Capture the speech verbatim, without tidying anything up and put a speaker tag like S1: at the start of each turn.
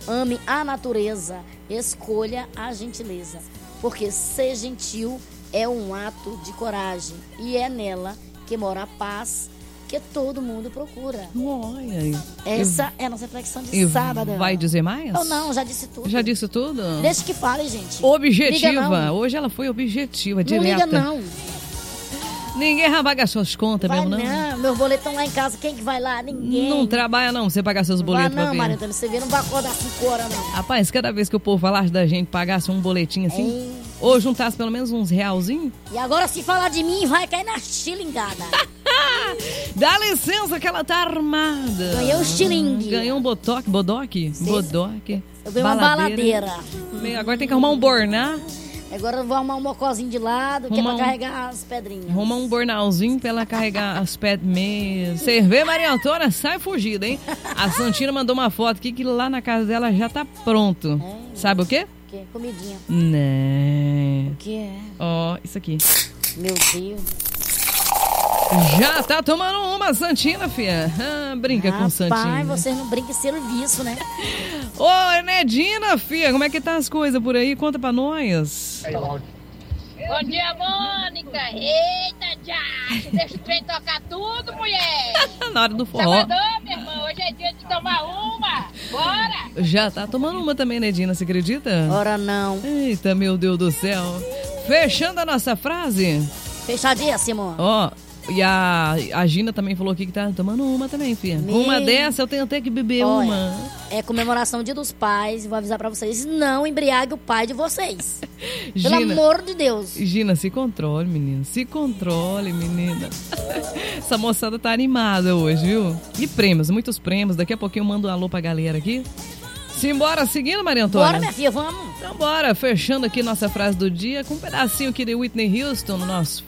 S1: ame a natureza, escolha a gentileza. Porque ser gentil é um ato de coragem e é nela que mora a paz que todo mundo procura.
S2: Olha aí.
S1: Essa é a nossa reflexão de
S2: E
S1: sábado.
S2: vai dizer mais?
S1: Eu não, já disse tudo.
S2: Já disse tudo?
S1: Deixa que fale, gente.
S2: Objetiva.
S1: Liga não.
S2: Hoje ela foi objetiva,
S1: Não
S2: direta.
S1: liga não.
S2: Ninguém vai pagar suas contas
S1: Vai
S2: mesmo, não?
S1: não, meus boletos estão lá em casa. Quem que vai lá? Ninguém.
S2: Não trabalha não, você pagar seus boletos
S1: Vai
S2: pra
S1: não,
S2: ver.
S1: Maria Antônia, você vê, não vai acordar cinco horas não.
S2: Rapaz, cada vez que o povo falasse da gente, pagasse um boletim assim,
S1: Ei.
S2: ou juntasse pelo menos uns realzinhos.
S1: E agora se falar de mim, vai cair na xilingada.
S2: Dá licença que ela tá armada.
S1: Ganhei um estilingue.
S2: Ganhou um botoque, bodoque? Bodoque.
S1: Eu ganhei uma baladeira.
S2: Meio- Agora tem que arrumar um borná.
S1: Agora eu vou arrumar um mocozinho de lado, que é
S2: Arrumar
S1: pra
S2: um-
S1: carregar as pedrinhas.
S2: Arrumar um bornalzinho pra ela carregar as pedras. Você vê, Maria Antônia, sai fugida, hein? A Santina mandou uma foto aqui que lá na casa dela já tá pronto.
S1: É.
S2: Sabe o quê?
S1: Que? Comidinha.
S2: Né.
S1: O que é?
S2: Ó, isso aqui.
S1: Meu Deus.
S2: Já tá tomando uma, Santina, filha. Ah, brinca com Santina.
S1: Pai, vocês não brincam em serviço, né?
S2: Ô, Enedina, filha, como é que tá as coisas por aí? Conta pra nós.
S3: Bom dia, Mônica. Eita, Jack. Deixa o trem tocar tudo, mulher.
S2: Na hora do forró.
S3: Salvador, meu irmão. Hoje é dia de tomar uma. Bora.
S2: Já tá tomando uma também, Enedina, você acredita?
S1: Ora não.
S2: Eita, meu Deus do céu. Fechando a nossa frase.
S1: Fechadinha, Simone.
S2: Ó, e a, a Gina também falou aqui que tá tomando uma também, filha.
S1: Meu.
S2: Uma dessa eu tenho até que beber
S1: Olha,
S2: uma.
S1: É comemoração do Dia dos Pais. Vou avisar pra vocês, não embriague o pai de vocês. Pelo
S2: Gina,
S1: amor de Deus.
S2: Gina, se controle, menina. Se controle, menina. Essa moçada tá animada hoje, viu? E prêmios, muitos prêmios. Daqui a pouquinho eu mando um alô pra galera aqui. Simbora, seguindo, Maria Antônia?
S1: Bora, minha filha, vamos.
S2: Então bora, fechando aqui nossa frase do dia com um pedacinho aqui de Whitney Houston no nosso